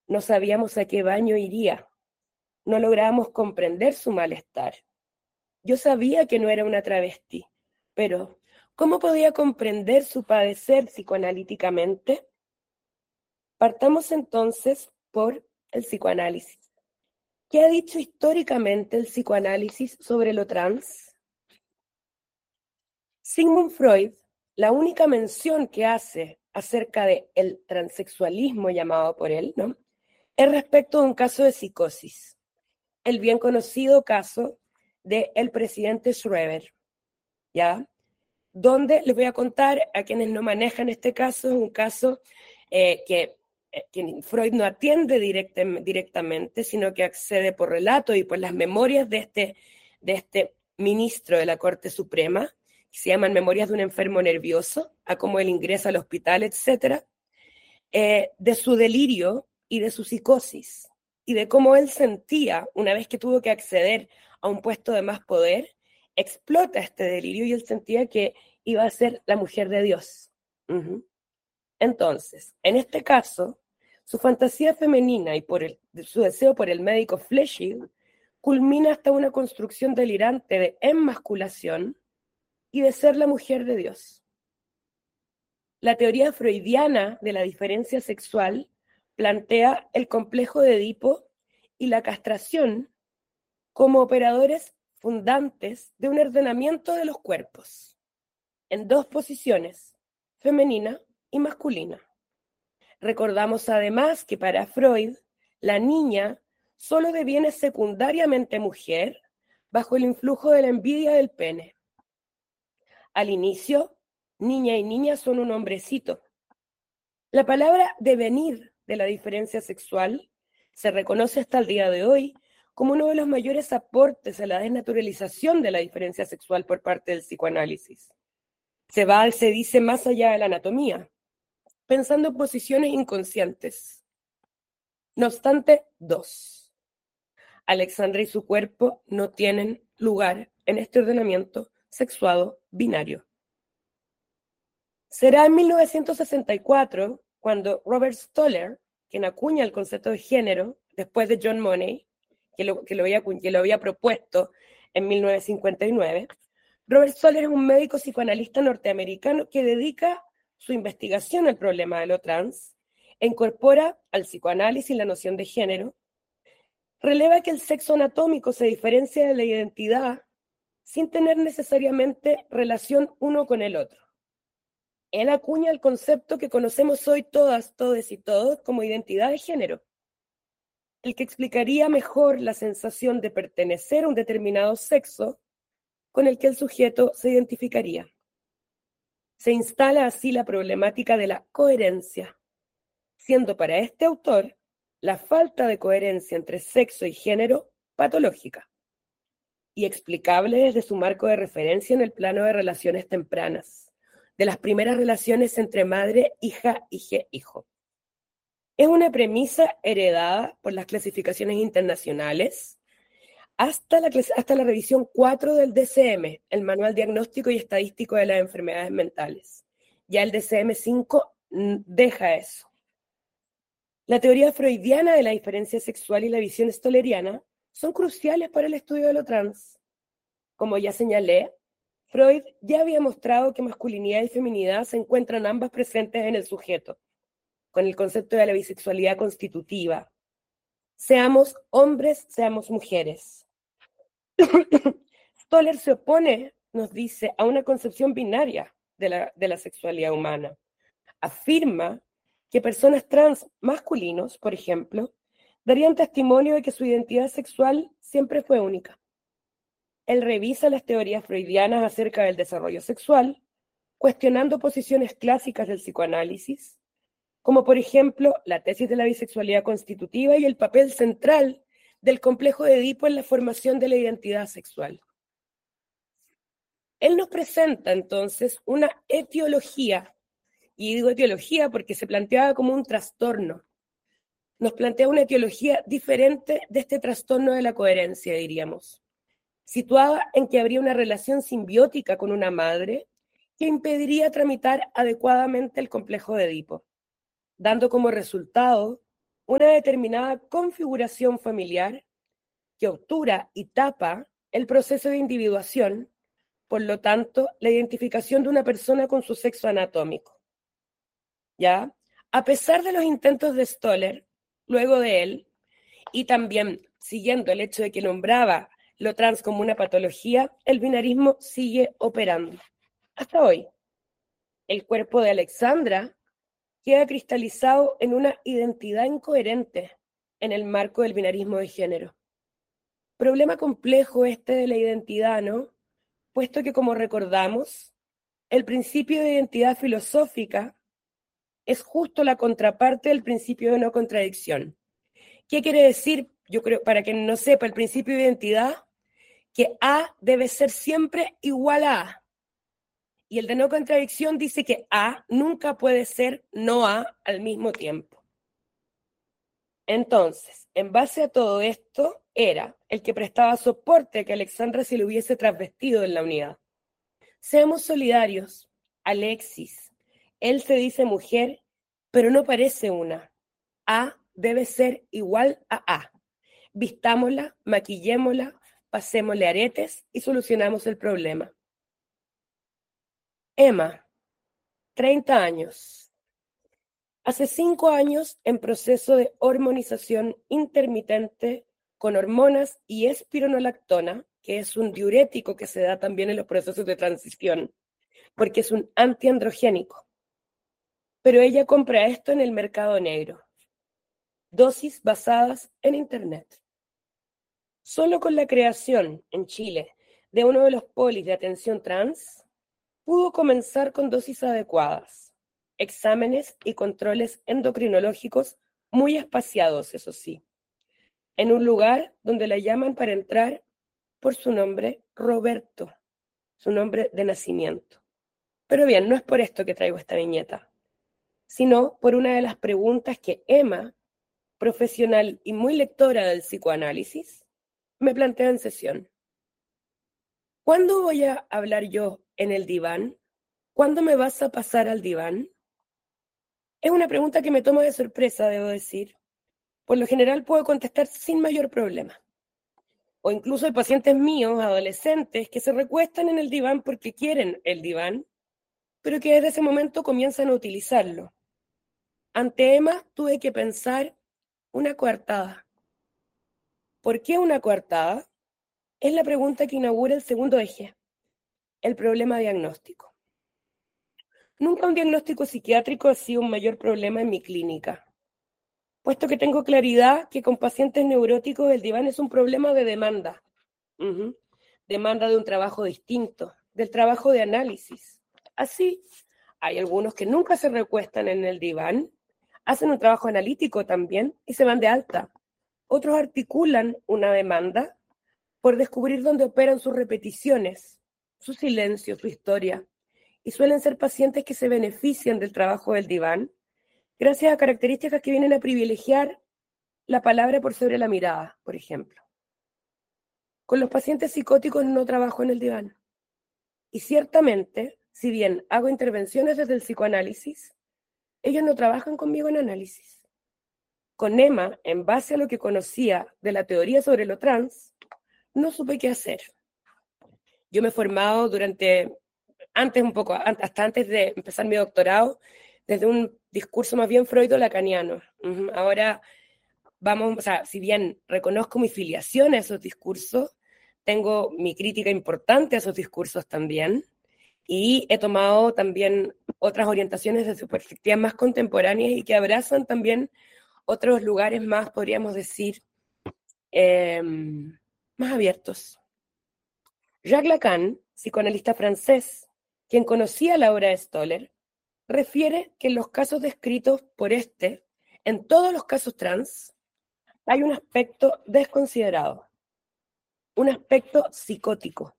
No sabíamos a qué baño iría. No lográbamos comprender su malestar. Yo sabía que no era una travesti, pero ¿cómo podía comprender su padecer psicoanalíticamente? Partamos entonces por el psicoanálisis. ¿Qué ha dicho históricamente el psicoanálisis sobre lo trans? Sigmund Freud, la única mención que hace acerca del transexualismo llamado por él, ¿no?, es respecto de un caso de psicosis, el bien conocido caso del presidente Schroeder, ¿ya? Donde les voy a contar a quienes no manejan este caso, es un caso que Freud no atiende directamente, sino que accede por relato y por las memorias de este ministro de la Corte Suprema, que se llaman Memorias de un enfermo nervioso, a cómo él ingresa al hospital, etc., de su delirio y de su psicosis, y de cómo él sentía, una vez que tuvo que acceder a un puesto de más poder, explota este delirio y él sentía que iba a ser la mujer de Dios. Entonces, en este caso, su fantasía femenina y su deseo por el médico Fleshig culmina hasta una construcción delirante de enmasculación y de ser la mujer de Dios. La teoría freudiana de la diferencia sexual plantea el complejo de Edipo y la castración como operadores fundantes de un ordenamiento de los cuerpos, en dos posiciones, femenina y masculina. Recordamos además que para Freud, la niña solo deviene secundariamente mujer bajo el influjo de la envidia del pene. Al inicio, niña y niña son un hombrecito. La palabra devenir de la diferencia sexual se reconoce hasta el día de hoy como uno de los mayores aportes a la desnaturalización de la diferencia sexual por parte del psicoanálisis. Se dice más allá de la anatomía, pensando en posiciones inconscientes. No obstante, dos. Alexandra y su cuerpo no tienen lugar en este ordenamiento sexuado binario. Será en 1964 cuando Robert Stoller, quien acuña el concepto de género después de John Money, que lo había propuesto en 1959, Robert Stoller es un médico psicoanalista norteamericano que dedica su investigación al problema de lo trans e incorpora al psicoanálisis la noción de género, releva que el sexo anatómico se diferencia de la identidad sin tener necesariamente relación uno con el otro. Él acuña el concepto que conocemos hoy todas, todes y todos como identidad de género, el que explicaría mejor la sensación de pertenecer a un determinado sexo con el que el sujeto se identificaría. Se instala así la problemática de la coherencia, siendo para este autor la falta de coherencia entre sexo y género patológica y explicable desde su marco de referencia en el plano de relaciones tempranas, de las primeras relaciones entre madre, hija, hijo. Es una premisa heredada por las clasificaciones internacionales hasta la revisión 4 del DSM, el Manual Diagnóstico y Estadístico de las Enfermedades Mentales. Ya el DSM-5 deja eso. La teoría freudiana de la diferencia sexual y la visión stolleriana son cruciales para el estudio de lo trans. Como ya señalé, Freud ya había mostrado que masculinidad y feminidad se encuentran ambas presentes en el sujeto, con el concepto de la bisexualidad constitutiva. Seamos hombres, seamos mujeres. Stoller se opone, nos dice, a una concepción binaria de la sexualidad humana. Afirma que personas trans masculinos, por ejemplo, darían testimonio de que su identidad sexual siempre fue única. Él revisa las teorías freudianas acerca del desarrollo sexual, cuestionando posiciones clásicas del psicoanálisis, como por ejemplo la tesis de la bisexualidad constitutiva y el papel central del complejo de Edipo en la formación de la identidad sexual. Él nos presenta entonces una etiología, y digo etiología porque se planteaba como un trastorno. Nos plantea una etiología diferente de este trastorno de la coherencia, diríamos, situada en que habría una relación simbiótica con una madre que impediría tramitar adecuadamente el complejo de Edipo, dando como resultado una determinada configuración familiar que obtura y tapa el proceso de individuación, por lo tanto, la identificación de una persona con su sexo anatómico. ¿Ya? A pesar de los intentos de Stoller, luego de él, y también siguiendo el hecho de que nombraba lo trans como una patología, el binarismo sigue operando. Hasta hoy, el cuerpo de Alexandra queda cristalizado en una identidad incoherente en el marco del binarismo de género. Problema complejo este de la identidad, ¿no? Puesto que, como recordamos, el principio de identidad filosófica es justo la contraparte del principio de no contradicción. ¿Qué quiere decir? Yo creo, para quien no sepa, el principio de identidad, que A debe ser siempre igual a A. Y el de no contradicción dice que A nunca puede ser no A al mismo tiempo. Entonces, en base a todo esto, era el que prestaba soporte a que Alexandra se le hubiese trasvestido en la unidad. Seamos solidarios, Alexis. Él se dice mujer, pero no parece una. A debe ser igual a A. Vistámosla, maquillémosla, pasémosle aretes y solucionamos el problema. Emma, 30 años. Hace 5 años en proceso de hormonización intermitente con hormonas y espironolactona, que es un diurético que se da también en los procesos de transición, porque es un antiandrogénico. Pero ella compra esto en el mercado negro. Dosis basadas en Internet. Solo con la creación en Chile de uno de los polis de atención trans, pudo comenzar con dosis adecuadas, exámenes y controles endocrinológicos muy espaciados, eso sí, en un lugar donde la llaman para entrar por su nombre Roberto, su nombre de nacimiento. Pero bien, no es por esto que traigo esta viñeta, sino por una de las preguntas que Emma, profesional y muy lectora del psicoanálisis, me plantea en sesión. ¿Cuándo voy a hablar yo en el diván? ¿Cuándo me vas a pasar al diván? Es una pregunta que me toma de sorpresa, debo decir. Por lo general puedo contestar sin mayor problema. O incluso hay pacientes míos, adolescentes, que se recuestan en el diván porque quieren el diván, pero que desde ese momento comienzan a utilizarlo. Ante Emma tuve que pensar una coartada. ¿Por qué una coartada? Es la pregunta que inaugura el segundo eje, el problema diagnóstico. Nunca un diagnóstico psiquiátrico ha sido un mayor problema en mi clínica, puesto que tengo claridad que con pacientes neuróticos el diván es un problema de demanda. Demanda de un trabajo distinto, del trabajo de análisis. Así, hay algunos que nunca se recuestan en el diván, hacen un trabajo analítico también y se van de alta. Otros articulan una demanda por descubrir dónde operan sus repeticiones, su silencio, su historia, y suelen ser pacientes que se benefician del trabajo del diván gracias a características que vienen a privilegiar la palabra por sobre la mirada, por ejemplo. Con los pacientes psicóticos no trabajo en el diván. Y ciertamente, si bien hago intervenciones desde el psicoanálisis, ellos no trabajan conmigo en análisis. Con Emma, en base a lo que conocía de la teoría sobre lo trans, no supe qué hacer. Yo me he formado hasta antes de empezar mi doctorado, desde un discurso más bien freudo-lacaniano. Ahora si bien reconozco mi filiación a esos discursos, tengo mi crítica importante a esos discursos también, y he tomado también otras orientaciones desde perspectivas más contemporáneas y que abrazan también otros lugares más, podríamos decir, más abiertos. Jacques Lacan, psicoanalista francés, quien conocía la obra de Stoller, refiere que en los casos descritos por en todos los casos trans, hay un aspecto desconsiderado, un aspecto psicótico.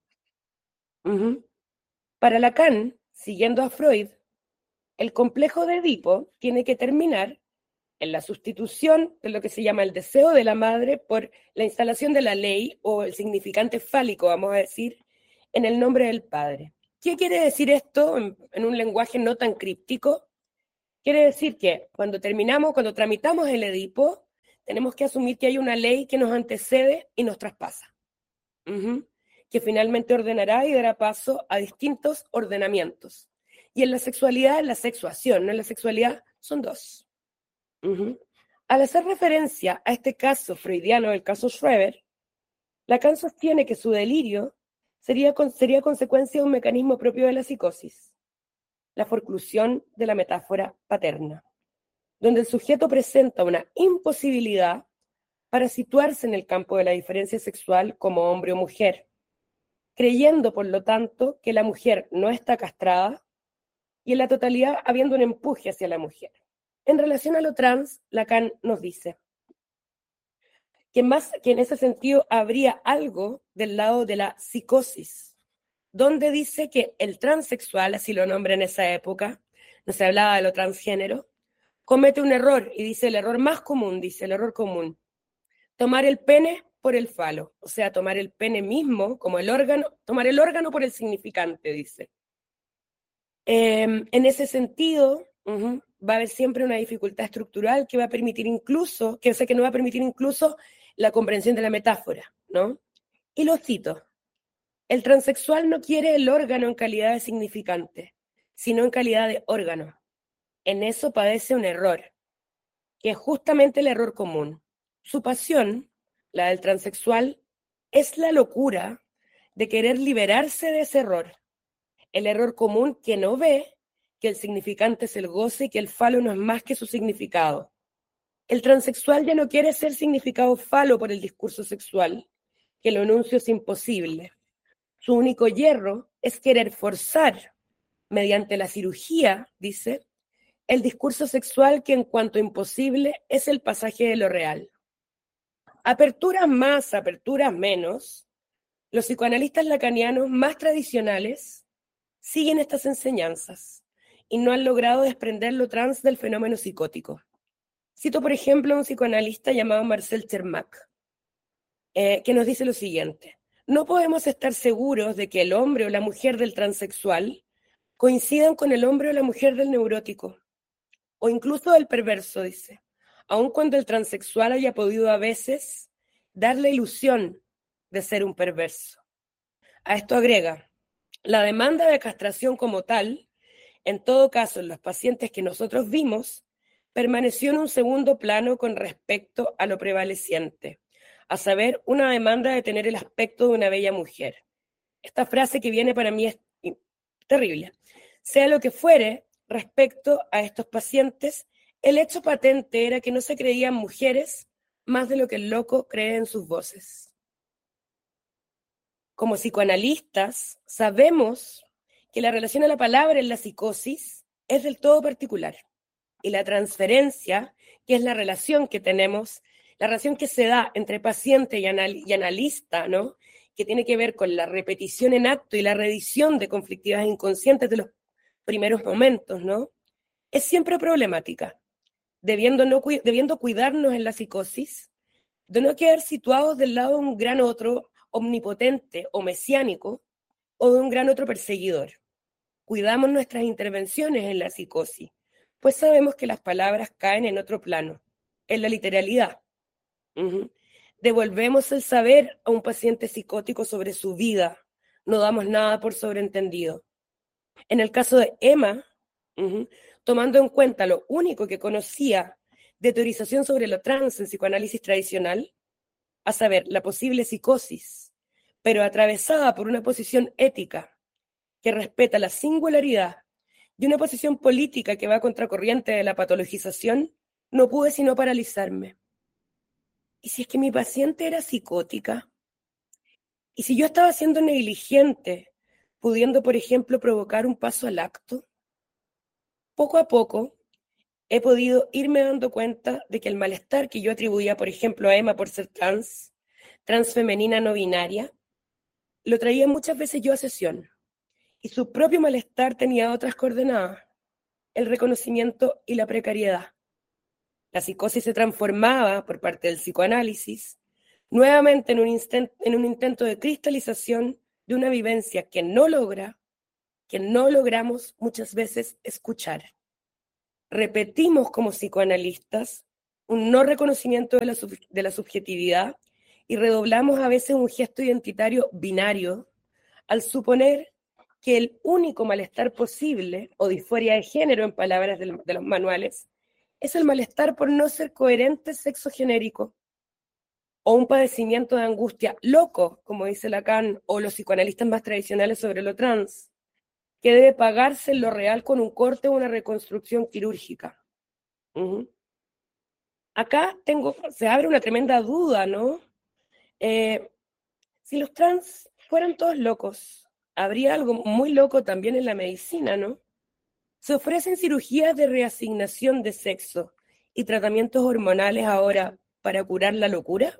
Para Lacan, siguiendo a Freud, el complejo de Edipo tiene que terminar en la sustitución de lo que se llama el deseo de la madre por la instalación de la ley o el significante fálico, vamos a decir, en el nombre del padre. ¿Qué quiere decir esto en un lenguaje no tan críptico? Quiere decir que cuando tramitamos el Edipo, tenemos que asumir que hay una ley que nos antecede y nos traspasa, que finalmente ordenará y dará paso a distintos ordenamientos. Y en la sexualidad, en la sexuación, no en la sexualidad, son dos. Al hacer referencia a este caso freudiano, el caso Schreber, Lacan sostiene que su delirio sería consecuencia de un mecanismo propio de la psicosis, la forclusión de la metáfora paterna, donde el sujeto presenta una imposibilidad para situarse en el campo de la diferencia sexual como hombre o mujer, creyendo, por lo tanto, que la mujer no está castrada y en la totalidad habiendo un empuje hacia la mujer. En relación a lo trans, Lacan nos dice que en ese sentido habría algo del lado de la psicosis, donde dice que el transexual, así lo nombra en esa época, no se hablaba de lo transgénero, comete un error, y dice el error más común, dice el error común, tomar el pene por el falo, o sea, tomar el pene mismo como el órgano, tomar el órgano por el significante, dice. En ese sentido, va a haber siempre una dificultad estructural que va a permitir incluso, que no va a permitir incluso la comprensión de la metáfora, ¿no? Y lo cito, el transexual no quiere el órgano en calidad de significante, sino en calidad de órgano. En eso padece un error, que es justamente el error común. Su pasión, la del transexual, es la locura de querer liberarse de ese error. El error común que no ve que el significante es el goce y que el falo no es más que su significado. El transexual ya no quiere ser significado falo por el discurso sexual, que lo enuncio es imposible. Su único hierro es querer forzar, mediante la cirugía, dice, el discurso sexual que en cuanto imposible es el pasaje de lo real. Aperturas más, aperturas menos, los psicoanalistas lacanianos más tradicionales siguen estas enseñanzas y no han logrado desprender lo trans del fenómeno psicótico. Cito, por ejemplo, a un psicoanalista llamado Marcel Chermak, que nos dice lo siguiente: no podemos estar seguros de que el hombre o la mujer del transexual coincidan con el hombre o la mujer del neurótico, o incluso del perverso, dice, aun cuando el transexual haya podido a veces dar la ilusión de ser un perverso. A esto agrega, la demanda de castración como tal, en todo caso en los pacientes que nosotros vimos, permaneció en un segundo plano con respecto a lo prevaleciente, a saber, una demanda de tener el aspecto de una bella mujer. Esta frase que viene para mí es terrible. Sea lo que fuere, respecto a estos pacientes, el hecho patente era que no se creían mujeres más de lo que el loco cree en sus voces. Como psicoanalistas, sabemos que la relación a la palabra en la psicosis es del todo particular. Y la transferencia, que es la relación que tenemos, la relación que se da entre paciente y analista, ¿no? Que tiene que ver con la repetición en acto y la reedición de conflictividades inconscientes de los primeros momentos, ¿no? Es siempre problemática, debiendo cuidarnos en la psicosis, de no quedar situados del lado de un gran otro omnipotente o mesiánico, o de un gran otro perseguidor. Cuidamos nuestras intervenciones en la psicosis, pues sabemos que las palabras caen en otro plano, en la literalidad. Devolvemos el saber a un paciente psicótico sobre su vida, no damos nada por sobreentendido. En el caso de Emma, tomando en cuenta lo único que conocía de teorización sobre lo trans en psicoanálisis tradicional, a saber, la posible psicosis, pero atravesada por una posición ética que respeta la singularidad y una posición política que va a contracorriente de la patologización, no pude sino paralizarme. ¿Y si es que mi paciente era psicótica? ¿Y si yo estaba siendo negligente, pudiendo, por ejemplo, provocar un paso al acto? Poco a poco he podido irme dando cuenta de que el malestar que yo atribuía, por ejemplo, a Emma por ser transfemenina no binaria, lo traía muchas veces yo a sesión. Y su propio malestar tenía otras coordenadas, el reconocimiento y la precariedad. La psicosis se transformaba, por parte del psicoanálisis, nuevamente en un intento de cristalización de una vivencia que no logramos muchas veces escuchar. repetimos como psicoanalistas un no reconocimiento de la subjetividad y redoblamos a veces un gesto identitario binario al suponer que el único malestar posible, o disforia de género en palabras de los manuales, es el malestar por no ser coherente sexo genérico, o un padecimiento de angustia loco, como dice Lacan, o los psicoanalistas más tradicionales sobre lo trans, que debe pagarse en lo real con un corte o una reconstrucción quirúrgica. Acá se abre una tremenda duda, ¿no? Si los trans fueran todos locos, habría algo muy loco también en la medicina, ¿no? Se ofrecen cirugías de reasignación de sexo y tratamientos hormonales ahora para curar la locura.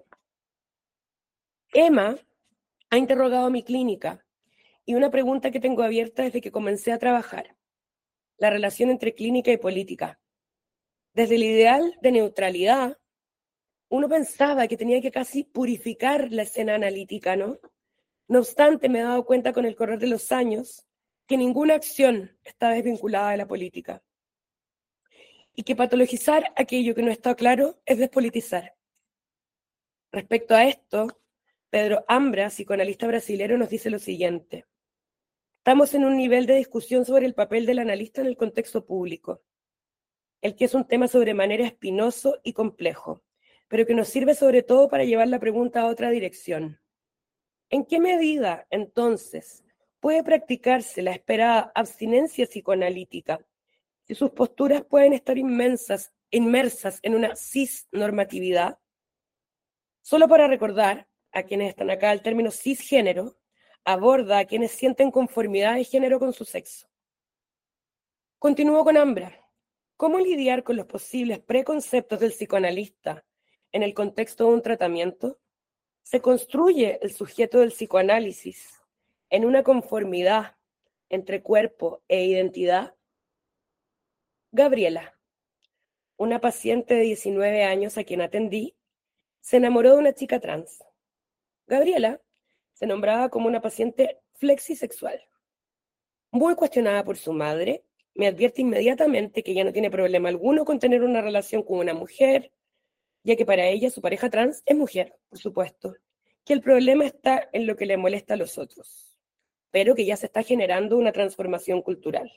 Emma ha interrogado mi clínica y una pregunta que tengo abierta desde que comencé a trabajar: la relación entre clínica y política. Desde el ideal de neutralidad, uno pensaba que tenía que casi purificar la escena analítica, ¿no? No obstante, me he dado cuenta con el correr de los años que ninguna acción está desvinculada de la política y que patologizar aquello que no está claro es despolitizar. Respecto a esto, Pedro Ambra, psicoanalista brasilero, nos dice lo siguiente: estamos en un nivel de discusión sobre el papel del analista en el contexto público, el que es un tema sobremanera espinoso y complejo, pero que nos sirve sobre todo para llevar la pregunta a otra dirección. ¿En qué medida, entonces, puede practicarse la esperada abstinencia psicoanalítica si sus posturas pueden estar inmersas en una cisnormatividad? Solo para recordar a quienes están acá, el término cisgénero aborda a quienes sienten conformidad de género con su sexo. Continúo con Ambra. ¿Cómo lidiar con los posibles preconceptos del psicoanalista en el contexto de un tratamiento? Se construye el sujeto del psicoanálisis en una conformidad entre cuerpo e identidad. Gabriela, una paciente de 19 años a quien atendí, se enamoró de una chica trans. Gabriela se nombraba como una paciente flexisexual. Muy cuestionada por su madre, me advierte inmediatamente que ella no tiene problema alguno con tener una relación con una mujer, ya que para ella su pareja trans es mujer, por supuesto, que el problema está en lo que le molesta a los otros, pero que ya se está generando una transformación cultural.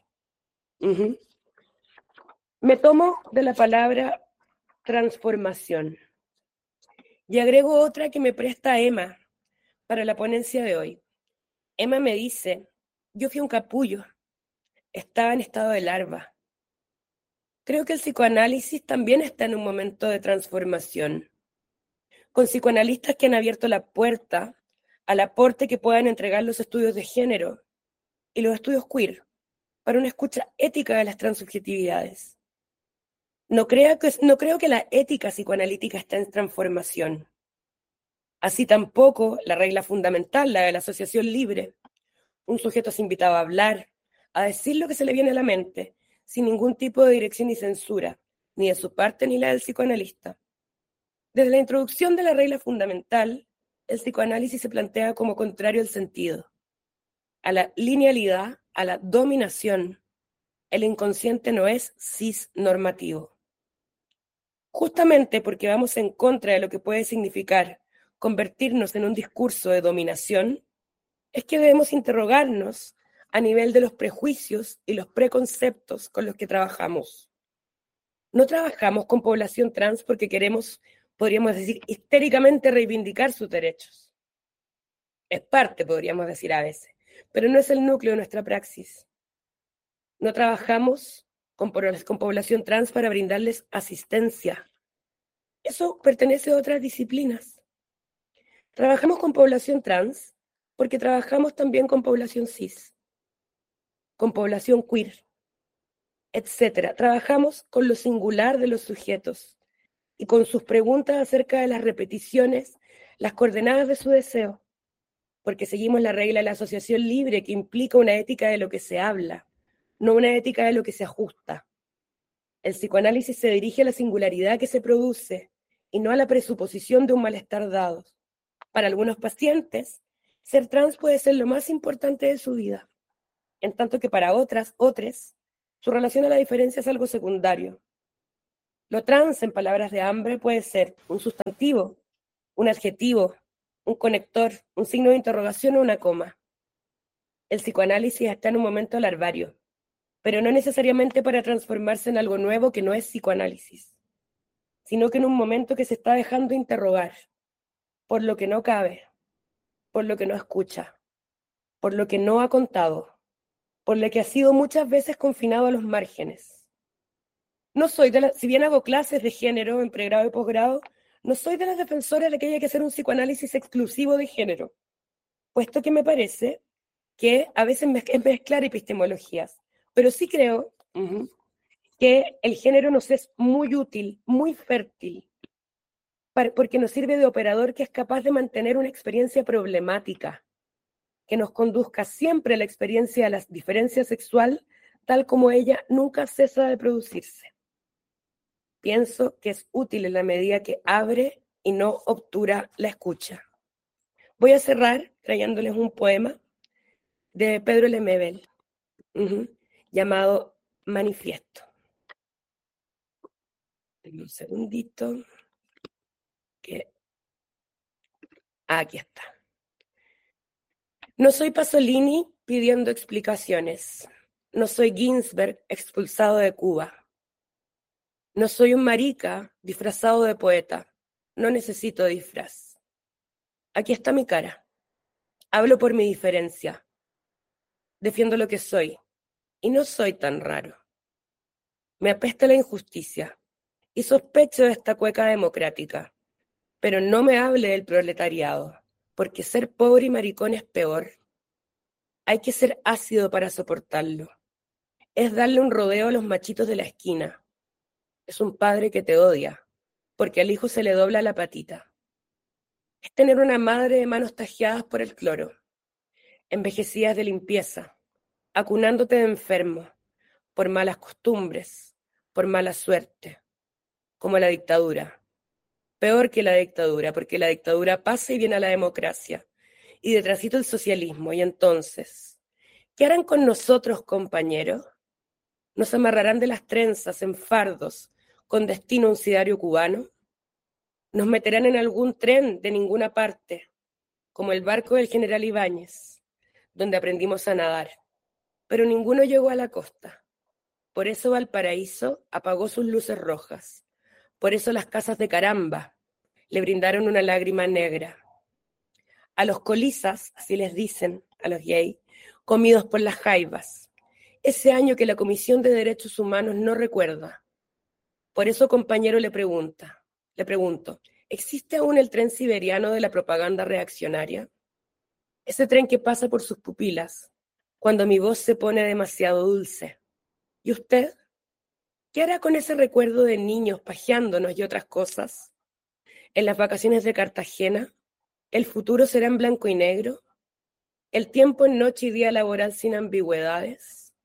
Me tomo de la palabra transformación y agrego otra que me presta Emma para la ponencia de hoy. Emma me dice: yo fui un capullo, estaba en estado de larva. Creo que el psicoanálisis también está en un momento de transformación, con psicoanalistas que han abierto la puerta al aporte que puedan entregar los estudios de género y los estudios queer para una escucha ética de las transsubjetividades. No creo que la ética psicoanalítica está en transformación. Así tampoco la regla fundamental, la de la asociación libre. Un sujeto es invitado a hablar, a decir lo que se le viene a la mente, sin ningún tipo de dirección ni censura, ni de su parte ni la del psicoanalista. Desde la introducción de la regla fundamental, el psicoanálisis se plantea como contrario al sentido, a la linealidad, a la dominación. El inconsciente no es cisnormativo. Justamente porque vamos en contra de lo que puede significar convertirnos en un discurso de dominación, es que debemos interrogarnos a nivel de los prejuicios y los preconceptos con los que trabajamos. No trabajamos con población trans porque queremos, podríamos decir, histéricamente reivindicar sus derechos. Es parte, podríamos decir a veces, pero no es el núcleo de nuestra praxis. No trabajamos con población trans para brindarles asistencia. Eso pertenece a otras disciplinas. Trabajamos con población trans porque trabajamos también con población cis, con población queer, etc. Trabajamos con lo singular de los sujetos y con sus preguntas acerca de las repeticiones, las coordenadas de su deseo, porque seguimos la regla de la asociación libre, que implica una ética de lo que se habla, no una ética de lo que se ajusta. El psicoanálisis se dirige a la singularidad que se produce y no a la presuposición de un malestar dado. Para algunos pacientes, ser trans puede ser lo más importante de su vida, en tanto que para otros, Su relación a la diferencia es algo secundario. Lo trans, en palabras de Hambre, puede ser un sustantivo, un adjetivo, un conector, un signo de interrogación o una coma. El psicoanálisis está en un momento larvario, pero no necesariamente para transformarse en algo nuevo que no es psicoanálisis, sino que en un momento que se está dejando interrogar por lo que no cabe, por lo que no escucha, por lo que no ha contado, por lo que ha sido muchas veces confinado a los márgenes. No soy si bien hago clases de género en pregrado y posgrado, no soy de las defensoras de que haya que hacer un psicoanálisis exclusivo de género, puesto que me parece que a veces es mezclar epistemologías, pero sí creo que el género nos es muy útil, muy fértil, porque nos sirve de operador que es capaz de mantener una experiencia problemática, que nos conduzca siempre a la experiencia de la diferencia sexual, tal como ella nunca cesa de producirse. Pienso que es útil en la medida que abre y no obtura la escucha. Voy a cerrar trayéndoles un poema de Pedro Lemebel, llamado Manifiesto. Un segundito. Aquí está. No soy Pasolini pidiendo explicaciones. No soy Ginsberg expulsado de Cuba. No soy un marica disfrazado de poeta. No necesito disfraz. Aquí está mi cara. Hablo por mi diferencia. Defiendo lo que soy. Y no soy tan raro. Me apesta la injusticia. Y sospecho de esta cueca democrática. Pero no me hable del proletariado, porque ser pobre y maricón es peor. Hay que ser ácido para soportarlo. Es darle un rodeo a los machitos de la esquina. Es un padre que te odia, porque al hijo se le dobla la patita. Es tener una madre de manos tajeadas por el cloro, envejecidas de limpieza, acunándote de enfermo, por malas costumbres, por mala suerte, como la dictadura. Peor que la dictadura, porque la dictadura pasa y viene a la democracia, y detrásito el socialismo, y entonces, ¿qué harán con nosotros, compañeros? ¿Nos amarrarán de las trenzas en fardos con destino a un sidario cubano? ¿Nos meterán en algún tren de ninguna parte, como el barco del general Ibáñez, donde aprendimos a nadar? Pero ninguno llegó a la costa. Por eso Valparaíso apagó sus luces rojas. Por eso las casas de Caramba le brindaron una lágrima negra. A los colizas, así les dicen, a los gays, comidos por las jaivas. Ese año que la Comisión de Derechos Humanos no recuerda. Por eso, compañero, le pregunto, ¿existe aún el tren siberiano de la propaganda reaccionaria? Ese tren que pasa por sus pupilas, cuando mi voz se pone demasiado dulce. ¿Y usted? ¿Qué hará con ese recuerdo de niños pajeándonos y otras cosas? ¿En las vacaciones de Cartagena? ¿El futuro será en blanco y negro? ¿El tiempo en noche y día laboral sin ambigüedades?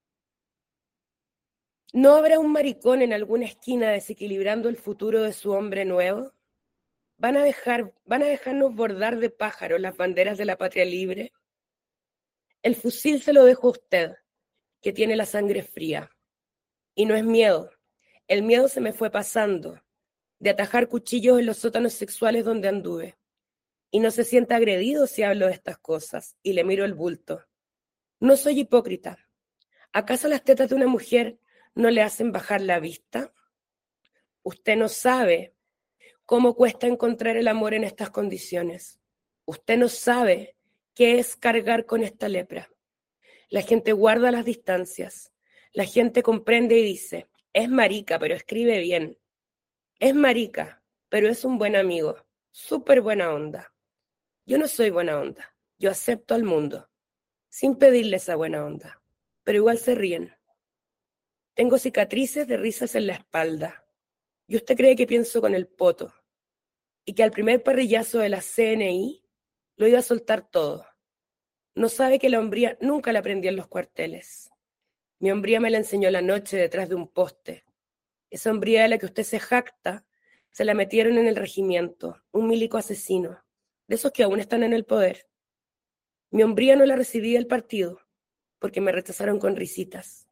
¿No habrá un maricón en alguna esquina desequilibrando el futuro de su hombre nuevo? ¿Van a dejarnos bordar de pájaros las banderas de la patria libre? El fusil se lo dejo a usted, que tiene la sangre fría. Y no es miedo. El miedo se me fue pasando, de atajar cuchillos en los sótanos sexuales donde anduve. Y no se sienta agredido si hablo de estas cosas, y le miro el bulto. No soy hipócrita. ¿Acaso las tetas de una mujer no le hacen bajar la vista? Usted no sabe cómo cuesta encontrar el amor en estas condiciones. Usted no sabe qué es cargar con esta lepra. La gente guarda las distancias. La gente comprende y dice, es marica, pero escribe bien. Es marica, pero es un buen amigo. Súper buena onda. Yo no soy buena onda. Yo acepto al mundo, sin pedirle esa buena onda. Pero igual se ríen. Tengo cicatrices de risas en la espalda. Y usted cree que pienso con el poto. Y que al primer parrillazo de la CNI lo iba a soltar todo. No sabe que la hombría nunca la aprendí en los cuarteles. Mi hombría me la enseñó la noche detrás de un poste. Esa hombría de la que usted se jacta, se la metieron en el regimiento, un milico asesino, de esos que aún están en el poder. Mi hombría no la recibí del partido, porque me rechazaron con risitas.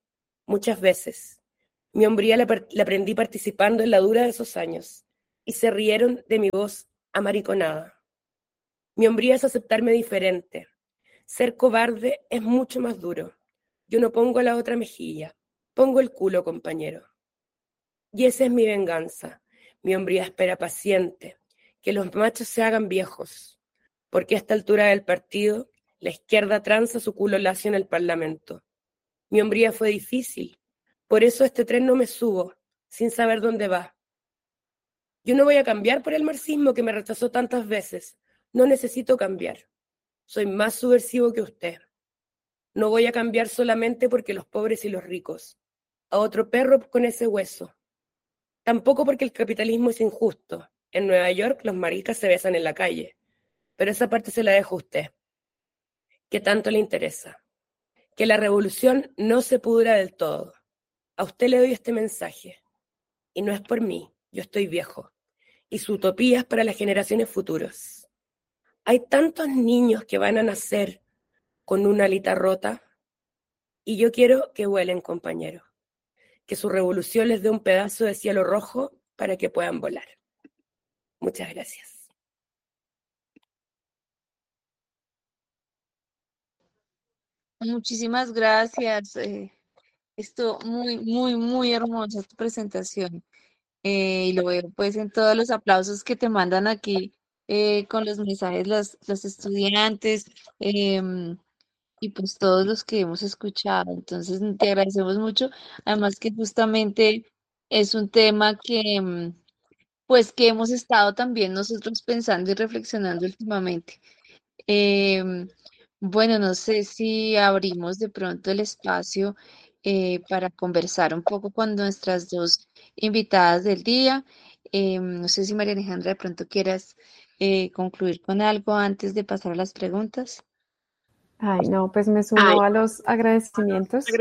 muchas veces. Mi hombría la aprendí participando en la dura de esos años, y se rieron de mi voz amariconada. Mi hombría es aceptarme diferente. Ser cobarde es mucho más duro. Yo no pongo la otra mejilla, pongo el culo, compañero. Y esa es mi venganza. Mi hombría espera paciente, que los machos se hagan viejos, porque a esta altura del partido, la izquierda tranza su culo lacio en el Parlamento. Mi hombría fue difícil, por eso a este tren no me subo, sin saber dónde va. Yo no voy a cambiar por el marxismo que me rechazó tantas veces. No necesito cambiar. Soy más subversivo que usted. No voy a cambiar solamente porque los pobres y los ricos. A otro perro con ese hueso. Tampoco porque el capitalismo es injusto. En Nueva York los maricas se besan en la calle. Pero esa parte se la dejo a usted. ¿Qué tanto le interesa? Que la revolución no se pudra del todo. A usted le doy este mensaje. Y no es por mí. Yo estoy viejo. Y su utopía es para las generaciones futuras. Hay tantos niños que van a nacer con una alita rota. Y yo quiero que vuelen, compañeros. Que su revolución les dé un pedazo de cielo rojo para que puedan volar. Muchas gracias. Muchísimas gracias. Esto muy, muy, muy hermosa tu presentación. Y lo veo pues en todos los aplausos que te mandan aquí con los mensajes los estudiantes y pues todos los que hemos escuchado. Entonces te agradecemos mucho. Además que justamente es un tema que pues que hemos estado también nosotros pensando y reflexionando últimamente. Em, bueno, no sé si abrimos de pronto el espacio para conversar un poco con nuestras dos invitadas del día. No sé si María Alejandra de pronto quieras concluir con algo antes de pasar a las preguntas. Ay, no, pues me sumo a los agradecimientos.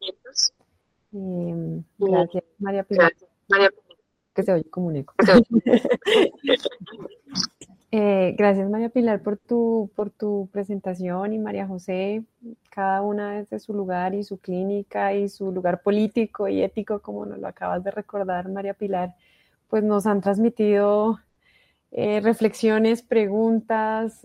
Gracias, María Pilar, que se oye como un eco. Gracias, María Pilar, por tu presentación, y María José, cada una desde su lugar y su clínica y su lugar político y ético, como nos lo acabas de recordar, María Pilar, pues nos han transmitido reflexiones, preguntas,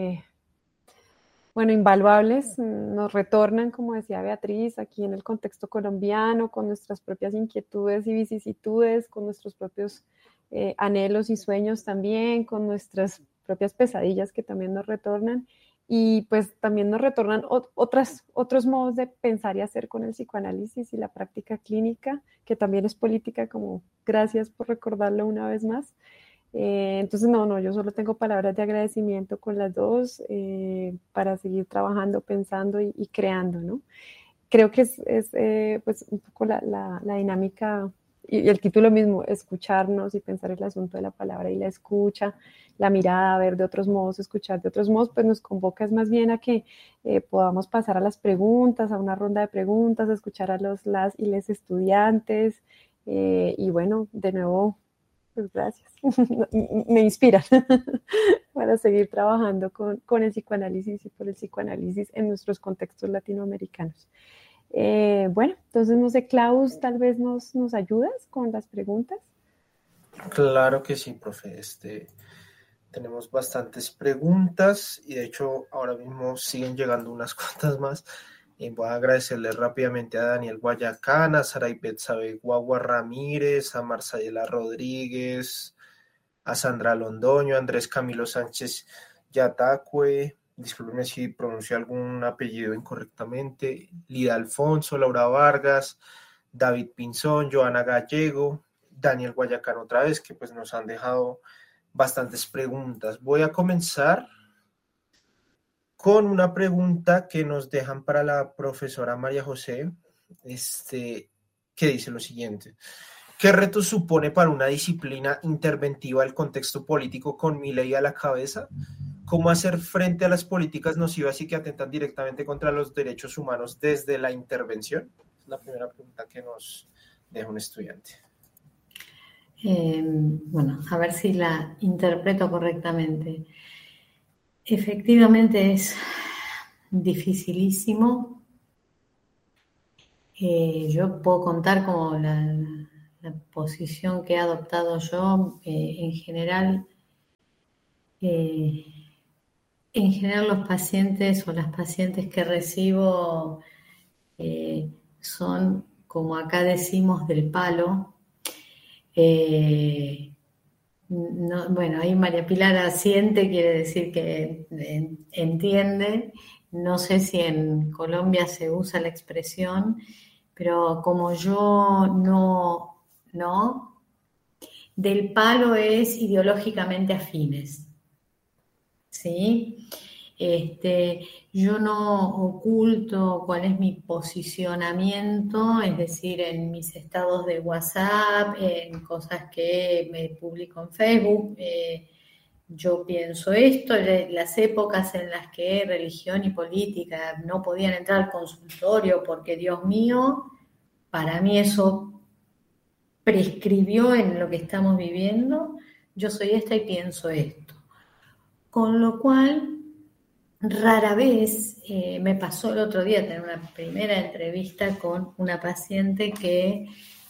bueno, invaluables, nos retornan, como decía Beatriz, aquí en el contexto colombiano, con nuestras propias inquietudes y vicisitudes, con nuestros propios anhelos y sueños también, con nuestras propias pesadillas que también nos retornan, y pues también nos retornan otros modos de pensar y hacer con el psicoanálisis y la práctica clínica, que también es política, como gracias por recordarlo una vez más. Entonces, no, yo solo tengo palabras de agradecimiento con las dos para seguir trabajando, pensando y creando, ¿no? Creo que es pues un poco la dinámica y el título mismo, escucharnos y pensar el asunto de la palabra y la escucha, la mirada, ver de otros modos, escuchar de otros modos, pues nos convoca es más bien a que podamos pasar a las preguntas, a una ronda de preguntas, a escuchar a las y les estudiantes y bueno, de nuevo, pues gracias. Me inspira para seguir trabajando con el psicoanálisis y por el psicoanálisis en nuestros contextos latinoamericanos. Bueno, entonces no sé, Klaus, tal vez nos ayudas con las preguntas. Claro que sí, profe. Tenemos bastantes preguntas y de hecho ahora mismo siguen llegando unas cuantas más. Voy a agradecerle rápidamente a Daniel Guayacán, a Saraibet Sabe Guagua Ramírez, a Marsayela Rodríguez, a Sandra Londoño, a Andrés Camilo Sánchez Yatacue, discúlpeme si pronuncio algún apellido incorrectamente, Lida Alfonso, Laura Vargas, David Pinzón, Joana Gallego, Daniel Guayacán otra vez, que pues nos han dejado bastantes preguntas. Voy a comenzar con una pregunta que nos dejan para la profesora María José, que dice lo siguiente. ¿Qué reto supone para una disciplina interventiva el contexto político con Milei a la cabeza? ¿Cómo hacer frente a las políticas nocivas y que atentan directamente contra los derechos humanos desde la intervención? Es la primera pregunta que nos deja un estudiante. Bueno, a ver si la interpreto correctamente. Efectivamente es dificilísimo Yo puedo contar como la posición que he adoptado yo. En general los pacientes o las pacientes que recibo son, como acá decimos, del palo. Bueno, ahí María Pilar asiente, quiere decir que entiende. No sé si en Colombia se usa la expresión, pero como yo no, del palo es ideológicamente afines, ¿sí? Yo no oculto cuál es mi posicionamiento, es decir, en mis estados de WhatsApp, en cosas que me publico en Facebook. Yo pienso esto. Las épocas en las que religión y política no podían entrar al consultorio porque, Dios mío, para mí eso prescribió en lo que estamos viviendo. Yo soy esta y pienso esto. Con lo cual, rara vez, me pasó el otro día tener una primera entrevista con una paciente que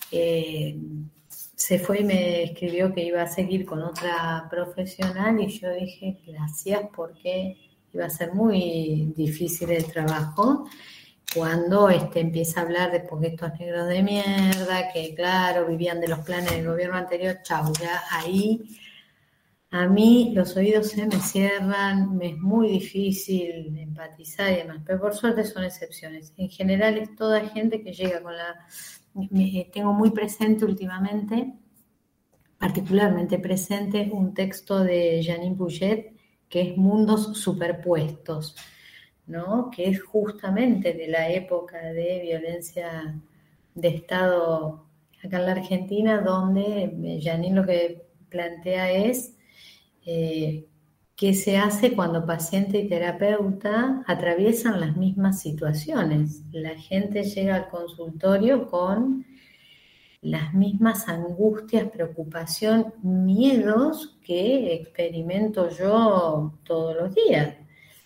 se fue y me escribió que iba a seguir con otra profesional, y yo dije gracias, porque iba a ser muy difícil el trabajo cuando empieza a hablar de porque estos negros de mierda, que claro, vivían de los planes del gobierno anterior. Chau, ya ahí a mí los oídos se me cierran, me es muy difícil empatizar y demás, pero por suerte son excepciones. En general es toda gente que llega con tengo muy presente últimamente, particularmente presente, un texto de Janine Bouget que es Mundos Superpuestos, ¿no? Que es justamente de la época de violencia de Estado acá en la Argentina, donde Janine lo que plantea es qué se hace cuando paciente y terapeuta atraviesan las mismas situaciones. La gente llega al consultorio con las mismas angustias, preocupación, miedos que experimento yo todos los días.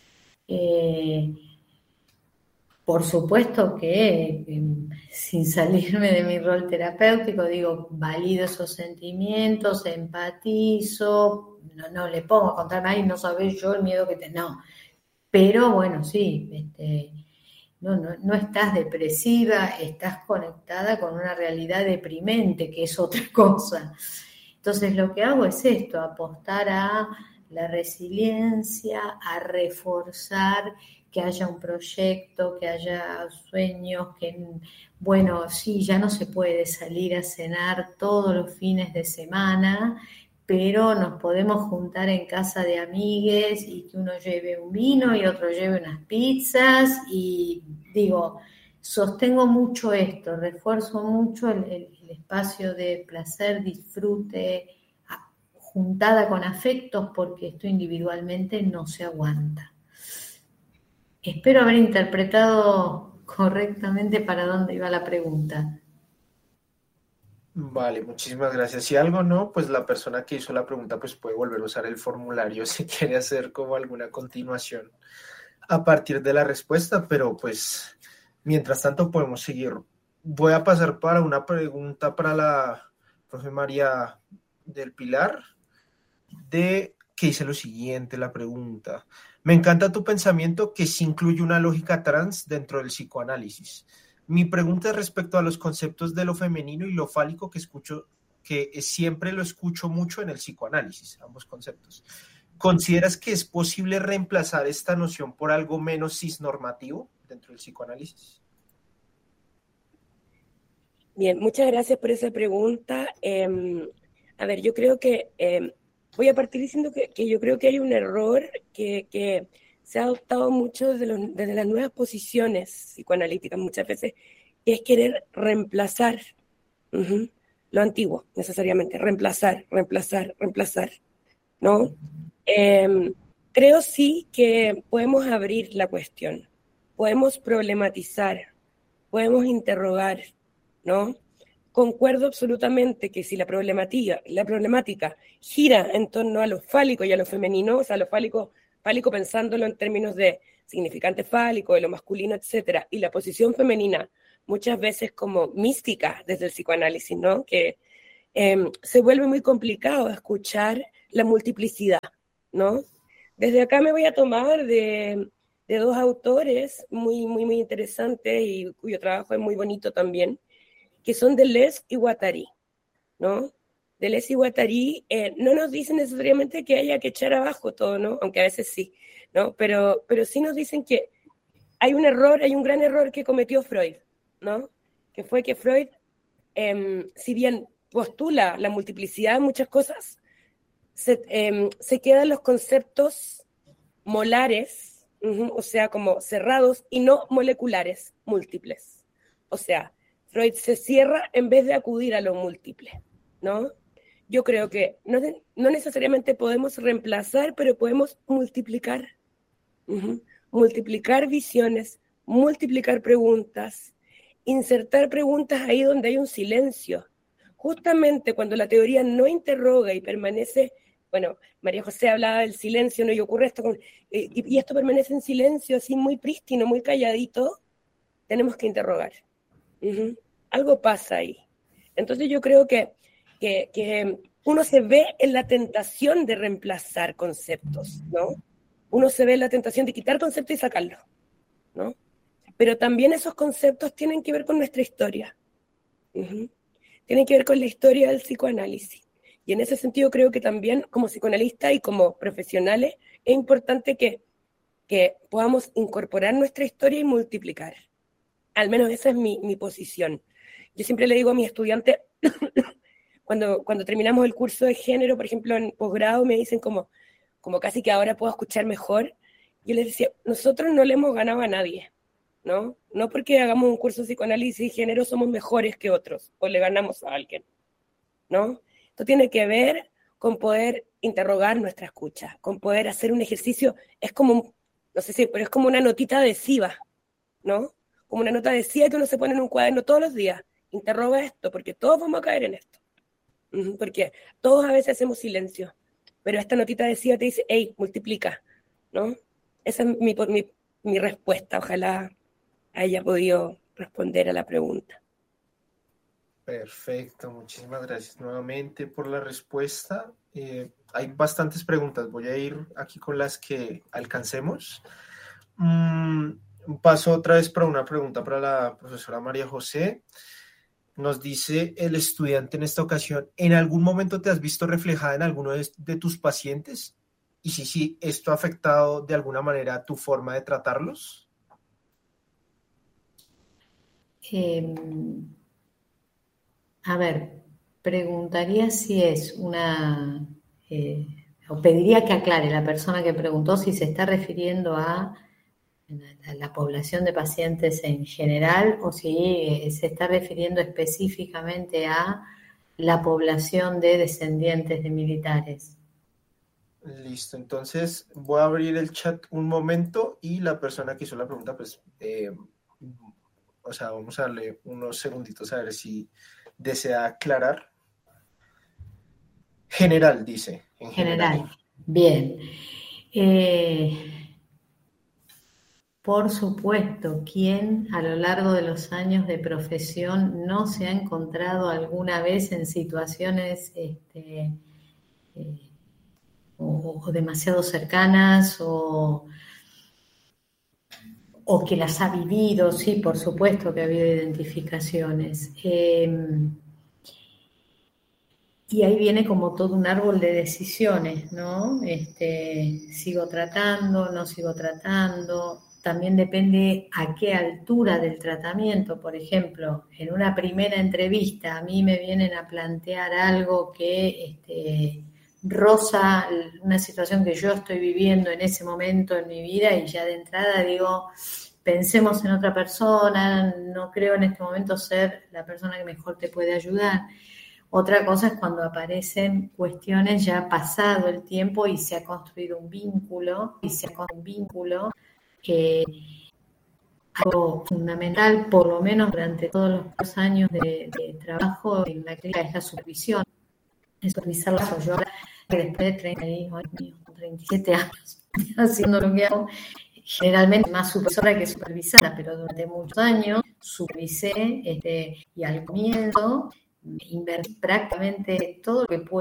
Por supuesto que sin salirme de mi rol terapéutico, digo, valido esos sentimientos, empatizo, no le pongo a contarme, ay, no sabés yo el miedo que tengo, no. Pero bueno, sí, no estás depresiva, estás conectada con una realidad deprimente, que es otra cosa. Entonces lo que hago es esto, apostar a la resiliencia, a reforzar que haya un proyecto, que haya sueños, que, bueno, sí, ya no se puede salir a cenar todos los fines de semana, pero nos podemos juntar en casa de amigues y que uno lleve un vino y otro lleve unas pizzas, y digo, sostengo mucho esto, refuerzo mucho el espacio de placer, disfrute, juntada con afectos, porque esto individualmente no se aguanta. Espero haber interpretado correctamente para dónde iba la pregunta. Vale, muchísimas gracias. Si algo no, pues la persona que hizo la pregunta pues puede volver a usar el formulario si quiere hacer como alguna continuación a partir de la respuesta, pero pues mientras tanto podemos seguir. Voy a pasar para una pregunta para la profe María del Pilar, que dice lo siguiente, la pregunta: me encanta tu pensamiento que sí incluye una lógica trans dentro del psicoanálisis. Mi pregunta es respecto a los conceptos de lo femenino y lo fálico, que siempre lo escucho mucho en el psicoanálisis, ambos conceptos. ¿Consideras que es posible reemplazar esta noción por algo menos cisnormativo dentro del psicoanálisis? Bien, muchas gracias por esa pregunta. A ver, yo creo que voy a partir diciendo que yo creo que hay un error que se ha adoptado mucho desde las nuevas posiciones psicoanalíticas muchas veces, que es querer reemplazar lo antiguo, necesariamente, reemplazar, ¿no? Creo sí que podemos abrir la cuestión, podemos problematizar, podemos interrogar, ¿no? Concuerdo absolutamente que si la problemática gira en torno a lo fálico y a lo femenino, o sea, lo fálico pensándolo en términos de significante fálico, de lo masculino, etcétera, y la posición femenina muchas veces como mística desde el psicoanálisis, ¿no? Que se vuelve muy complicado escuchar la multiplicidad, ¿no? Desde acá me voy a tomar de dos autores muy, muy, muy interesantes y cuyo trabajo es muy bonito también, que son Deleuze y Guattari, ¿no? Deleuze y Guattari no nos dicen necesariamente que haya que echar abajo todo, ¿no? Aunque a veces sí, ¿no? Pero sí nos dicen que hay un error, hay un gran error que cometió Freud, ¿no? Que fue que Freud, si bien postula la multiplicidad de muchas cosas, se quedan los conceptos molares, o sea, como cerrados y no moleculares, múltiples. O sea, Freud se cierra en vez de acudir a lo múltiple, ¿no? Yo creo que no necesariamente podemos reemplazar, pero podemos multiplicar. Multiplicar visiones, multiplicar preguntas, insertar preguntas ahí donde hay un silencio. Justamente cuando la teoría no interroga y permanece, bueno, María José hablaba del silencio, ¿no? Y ocurre esto, y esto permanece en silencio, así muy prístino, muy calladito, tenemos que interrogar. Algo pasa ahí. Entonces yo creo que uno se ve en la tentación de reemplazar conceptos, ¿no? Uno se ve en la tentación de quitar conceptos y sacarlos, ¿no? Pero también esos conceptos tienen que ver con nuestra historia. Tienen que ver con la historia del psicoanálisis. Y en ese sentido creo que también como psicoanalistas y como profesionales es importante que podamos incorporar nuestra historia y multiplicar. Al menos esa es mi posición. Yo siempre le digo a mis estudiantes, cuando terminamos el curso de género, por ejemplo, en posgrado, me dicen como casi que ahora puedo escuchar mejor. Yo les decía, nosotros no le hemos ganado a nadie, ¿no? No porque hagamos un curso de psicoanálisis y género somos mejores que otros o le ganamos a alguien, ¿no? Esto tiene que ver con poder interrogar nuestra escucha, con poder hacer un ejercicio, es como, no sé si, pero es como una notita adhesiva, ¿no? Como una nota adhesiva que uno se pone en un cuaderno todos los días. Interroga esto, porque todos vamos a caer en esto. Porque todos a veces hacemos silencio, pero esta notita adhesiva te dice, hey, multiplica, ¿no? Esa es mi respuesta. Ojalá haya podido responder a la pregunta. Perfecto, muchísimas gracias nuevamente por la respuesta. Hay bastantes preguntas, voy a ir aquí con las que alcancemos. Paso otra vez para una pregunta para la profesora María José. Nos dice el estudiante en esta ocasión, ¿en algún momento te has visto reflejada en alguno de tus pacientes? Y si ¿esto ha afectado de alguna manera tu forma de tratarlos? A ver, preguntaría si es o pediría que aclare la persona que preguntó si se está refiriendo a la población de pacientes en general o si se está refiriendo específicamente a la población de descendientes de militares. Listo, entonces voy a abrir el chat un momento y la persona que hizo la pregunta, pues, vamos a darle unos segunditos a ver si desea aclarar. General, dice. En general. Bien. Por supuesto, ¿quién a lo largo de los años de profesión no se ha encontrado alguna vez en situaciones o demasiado cercanas o que las ha vivido? Sí, por supuesto que ha habido identificaciones. Y ahí viene como todo un árbol de decisiones, ¿no? Sigo tratando, no sigo tratando. También depende a qué altura del tratamiento. Por ejemplo, en una primera entrevista a mí me vienen a plantear algo que roza una situación que yo estoy viviendo en ese momento en mi vida y ya de entrada digo, pensemos en otra persona, no creo en este momento ser la persona que mejor te puede ayudar. Otra cosa es cuando aparecen cuestiones ya pasado el tiempo y se ha construido un vínculo, que algo fundamental, por lo menos durante todos los años de trabajo en la clínica, es la supervisión. Es supervisar la yo ahora, que después de 37 años haciendo lo que hago, generalmente más supervisora que supervisada, pero durante muchos años supervisé y al comienzo invertí prácticamente todo lo que pude